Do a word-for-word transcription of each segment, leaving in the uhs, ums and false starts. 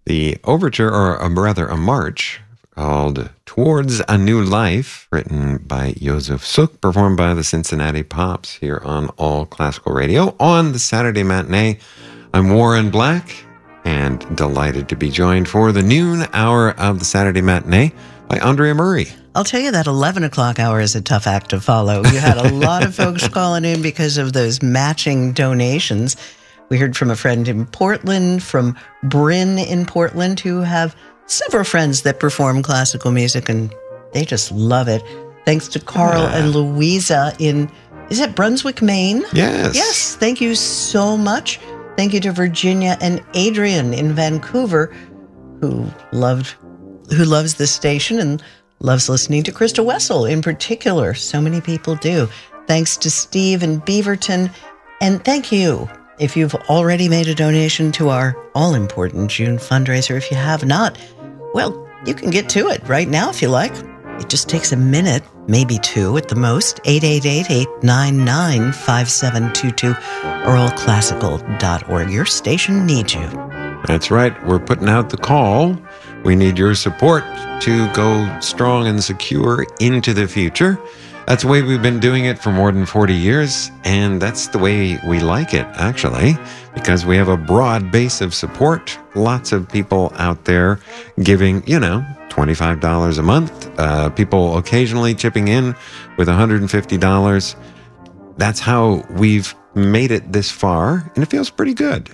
The overture, or a, rather a march, called Towards a New Life, written by Josef Suk, performed by the Cincinnati Pops here on All Classical Radio on the Saturday Matinee. I'm Warren Black, and delighted to be joined for the noon hour of the Saturday Matinee by Andrea Murray. I'll tell you that eleven o'clock hour is a tough act to follow. You had a lot of folks calling in because of those matching donations. We heard from a friend in Portland, from Bryn in Portland, who have several friends that perform classical music, and they just love it. Thanks to Carl yeah. and Louisa in, is it Brunswick, Maine? Yes. Yes, thank you so much. Thank you to Virginia and Adrian in Vancouver, who loved, who loves this station and loves listening to Krista Wessel in particular. So many people do. Thanks to Steve in Beaverton, and thank you if you've already made a donation to our all-important June fundraiser. If you have not, well, you can get to it right now if you like. It just takes a minute, maybe two at the most. eight eight eight, eight nine nine, five seven two two or all classical dot org. Your station needs you. That's right. We're putting out the call. We need your support to go strong and secure into the future. That's the way we've been doing it for more than forty years, and that's the way we like it, actually, because we have a broad base of support. Lots of people out there giving, you know, twenty-five dollars a month. Uh, people occasionally chipping in with one hundred fifty dollars. That's how we've made it this far, and it feels pretty good.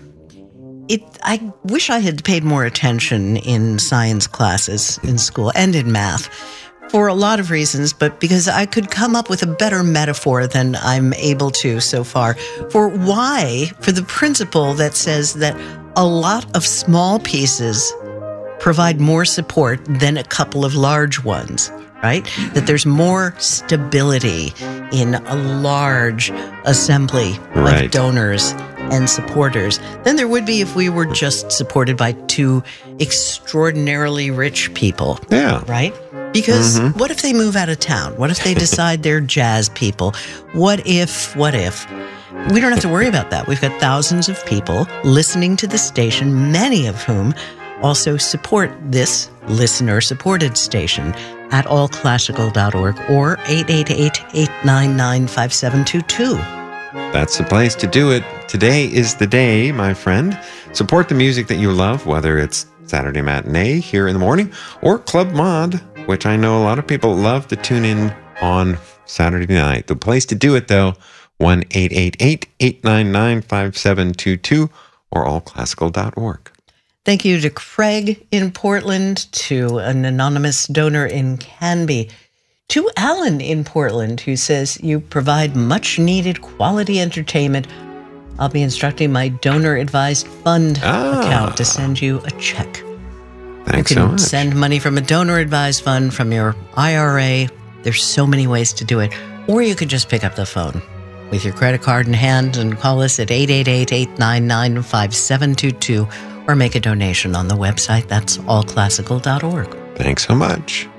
It, I wish I had paid more attention in science classes in school and in math. For a lot of reasons, but because I could come up with a better metaphor than I'm able to so far for why, for the principle that says that a lot of small pieces provide more support than a couple of large ones, right? That there's more stability in a large assembly right. of donors and supporters than there would be if we were just supported by two extraordinarily rich people. Yeah. Right? Because mm-hmm. what if they move out of town? What if they decide they're jazz people? What if, what if? We don't have to worry about that. We've got thousands of people listening to the station, many of whom also support this listener-supported station at all classical dot org or eight eight eight, eight nine nine, five seven two two. That's the place to do it. Today is the day, my friend. Support the music that you love, whether it's Saturday Matinee here in the morning or Club Mod, which I know a lot of people love to tune in on Saturday night. The place to do it, though, one eight eight eight, eight nine nine, five seven two two or all classical dot org. Thank you to Craig in Portland, to an anonymous donor in Canby, to Alan in Portland, who says you provide much-needed quality entertainment. I'll be instructing my donor-advised fund ah. account to send you a check. Thanks you can so much. Send money from a donor-advised fund, from your I R A. There's so many ways to do it. Or you could just pick up the phone with your credit card in hand and call us at eight eight eight, eight nine nine, five seven two two or make a donation on the website. That's all classical dot org. Thanks so much.